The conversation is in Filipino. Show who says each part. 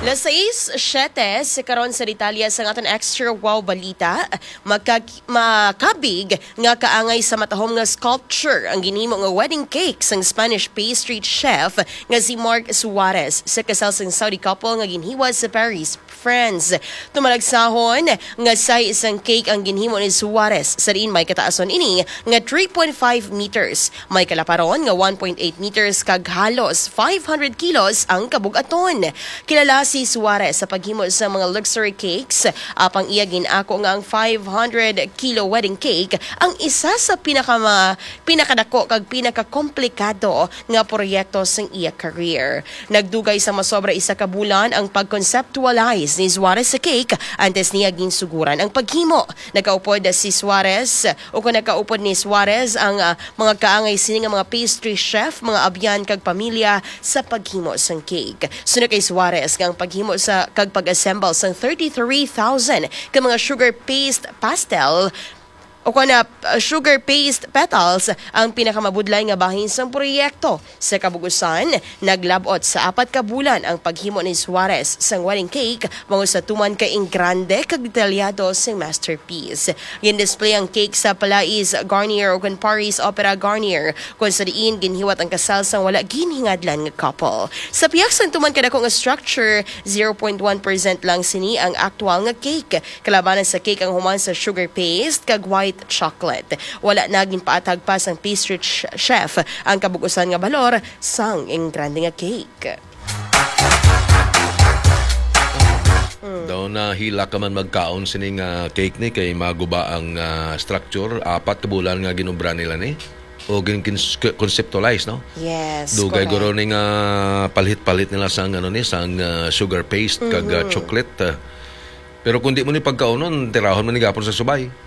Speaker 1: Las 6:07 sa karon sa detalya sa aton extra wow balita, makabig nga kaangay sa matahom nga sculpture ang ginhimo nga wedding cake sang Spanish pastry chef nga si Mark Suarez sa kasal sang Saudi couple nga ginhiwas sa Paris, France. Tumalagsahon nga sa isang cake ang ginhimo ni Suarez sa diin may kataason ini nga 3.5 meters, may kalaparon nga 1.8 meters kag halos 500 kilos ang kabug-aton. Kilala si Suarez sa paghimo sa mga luxury cakes, apang iya ginako nga ang 500 kilo wedding cake ang isa sa pinakadako kag pinakakomplikado nga proyekto sa iya career. Nagdugay sa masobra isa ka bulan ang pag-conceptualize ni Suarez sa cake antes niya ginsuguran ang paghimo. Nakaupod si Suarez o kung nakaupod ni Suarez ang mga kaangay sini nga mga pastry chef, mga abyan kag pamilya sa paghimo sang cake. Sunod kay Suarez nga ang paghimo sa kag pag-assemble sang 33,000 ka mga sugar paste pastel o kana sugar paste petals ang pinakamabudlay nga bahin sa proyekto. Sa kabugusan, naglabot sa 4 ka bulan ang paghimo ni Suarez sang wedding cake mao sa tuman ka grande kag detalyado sing masterpiece. Gin-display ang cake sa Palais Garnier o kan Paris Opera Garnier kung sa diin ginhiwat ang kasal sang wala ginhingadlan nga couple. Sa piyak sang tuman kadako nga structure, 0.1% lang sini ang aktual nga cake. Kalabanan sa cake ang human sa sugar paste kag white chocolate. Wala naging paatag pa sang pastry chef ang kabugusan nga balor sang grande nga cake.
Speaker 2: Daw na hila ka man magkaon sining cake ni kay maguba ang structure. 4 ka bulan nga ginubra nila ni o conceptualize, no?
Speaker 1: Yes,
Speaker 2: dugay
Speaker 1: correct.
Speaker 2: guro ning palit-palit nila sang sang sugar paste kag chocolate. Pero kung di mo ni pagkaonon, tirahon man ni gapon sa subay.